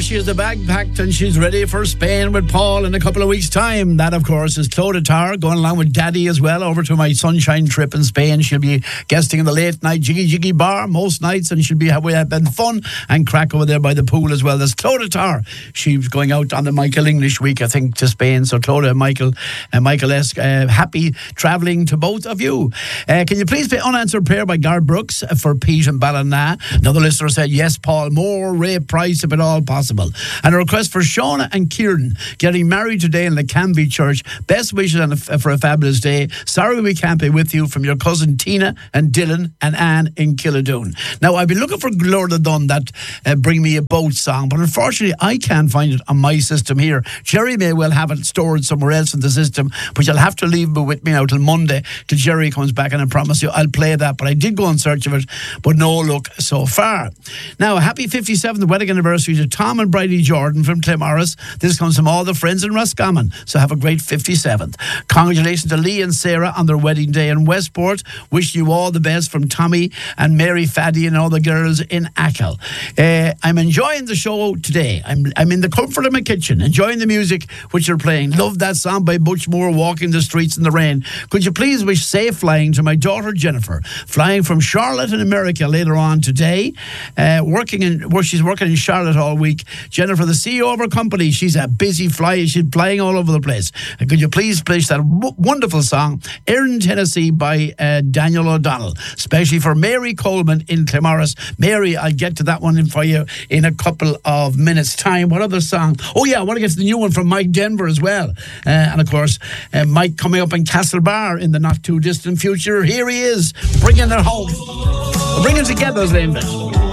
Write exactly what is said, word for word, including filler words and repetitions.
she has the bag packed and she's ready for Spain with Paul in a couple of weeks' time. That, of course, is Clodagh Tarr going along with Daddy as well over to my sunshine trip in Spain. She'll be guesting in the late night Jiggy Jiggy Bar most nights, and she'll be having fun and crack over there by the pool as well. There's Clodagh Tarr. She's going out on the Michael English week, I think, to Spain. So Clodagh and Michael, uh, Michael S. Uh, happy travelling to both of you. Uh, can you please play Unanswered Prayer by Gar Brooks for Pete and Ballina? Another listener said, yes, Paul, more Ray Price if at all possible. And a request for Shauna and Kieran getting married today in the Canby Church. Best wishes on a, for a fabulous day. Sorry we can't be with you, from your cousin Tina and Dylan and Anne in Killadoon. Now, I've been looking for Glorda Dunn, that uh, Bring Me a Boat song, but unfortunately I can't find it on my system here. Jerry may well have it stored somewhere else in the system, but you'll have to leave it with me now till Monday, till Jerry comes back, and I promise you I'll play that. But I did go in search of it, but no luck so far. Now, happy fifty-seventh wedding anniversary to Tom and Bridie Jordan from Clemorris. This comes from all the friends in Roscommon, so have a great fifty-seventh. Congratulations to Lee and Sarah on their wedding day in Westport. Wish you all the best from Tommy and Mary Faddy and all the girls in Achill. Uh, I'm enjoying the show today. I'm I'm in the comfort of my kitchen, enjoying the music which you're playing. Love that song by Butch Moore, Walking the Streets in the Rain. Could you please wish safe flying to my daughter Jennifer, flying from Charlotte in America later on today. Uh, working in where she's working in Charlotte all week. Jennifer, the C E O of her company, she's a busy flyer. She's flying all over the place. And could you please play that w- wonderful song, Erin, Tennessee, by uh, Daniel O'Donnell, especially for Mary Coleman in Clemorris. Mary, I'll get to that one in for you in a couple of minutes' time. What other song? Oh yeah, I want to get to the new one from Mike Denver as well. Uh, and of course, uh, Mike coming up in Castlebar in the not too distant future. Here he is, bringing it home, bringing together, as they invest.